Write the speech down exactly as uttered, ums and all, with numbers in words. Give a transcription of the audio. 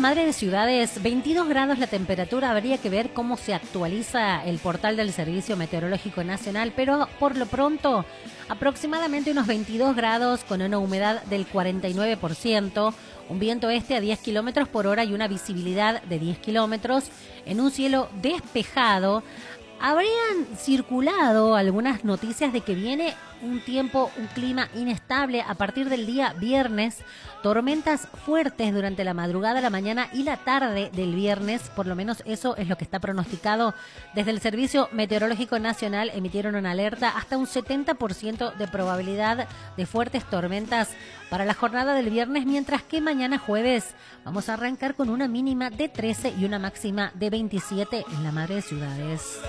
Madre de Ciudades, veintidós grados la temperatura. Habría que ver cómo se actualiza el portal del Servicio Meteorológico Nacional, pero por lo pronto aproximadamente unos veintidós grados con una humedad del cuarenta y nueve por ciento, un viento este a diez kilómetros por hora y una visibilidad de diez kilómetros en un cielo despejado. Habrían circulado algunas noticias de que viene un tiempo, un clima inestable a partir del día viernes, tormentas fuertes durante la madrugada, la mañana y la tarde del viernes, por lo menos eso es lo que está pronosticado desde el Servicio Meteorológico Nacional. Emitieron una alerta hasta un setenta por ciento de probabilidad de fuertes tormentas para la jornada del viernes, mientras que mañana jueves vamos a arrancar con una mínima de trece y una máxima de veintisiete en la Madre de Ciudades.